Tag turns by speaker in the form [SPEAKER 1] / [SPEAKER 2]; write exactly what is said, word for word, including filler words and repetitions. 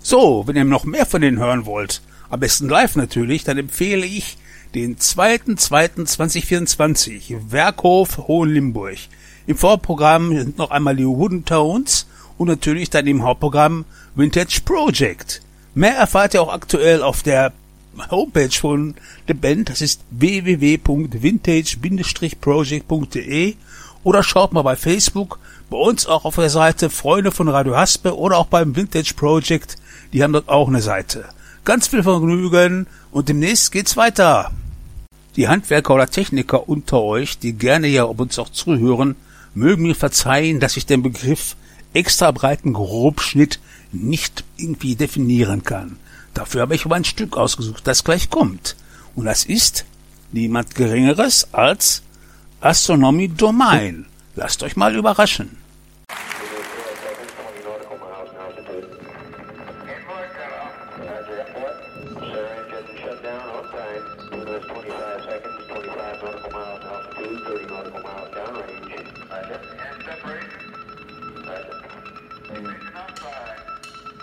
[SPEAKER 1] So, wenn ihr noch mehr von denen hören wollt, am besten live natürlich, dann empfehle ich den zweiten zweiten zweitausendvierundzwanzig, Werkhof Hohenlimburg. Im Vorprogramm sind noch einmal die Wooden Tones und natürlich dann im Hauptprogramm Vintage Project. Mehr erfahrt ihr auch aktuell auf der Homepage von der Band, das ist w w w punkt vintage project punkt d e, oder schaut mal bei Facebook, bei uns auch auf der Seite Freunde von Radio Haspe oder auch beim Vintage Project, die haben dort auch eine Seite. Ganz viel Vergnügen und demnächst geht's weiter. Die Handwerker oder Techniker unter euch, die gerne ja ob uns auch zuhören, mögen mir verzeihen, dass ich den Begriff extra breiten Grobschnitt nicht irgendwie definieren kann. Dafür habe ich aber ein Stück ausgesucht, das gleich kommt. Und das ist niemand Geringeres als Astronomy Domain. Lasst euch mal überraschen.
[SPEAKER 2] Ignition on five.